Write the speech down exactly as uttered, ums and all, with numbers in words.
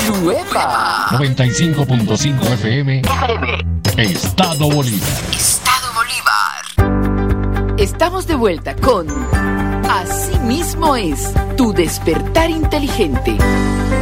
¡Nueva! noventa y cinco punto cinco F M. Estado Bolívar. Estado Bolívar. Estamos de vuelta con Así mismo es, tu despertar inteligente.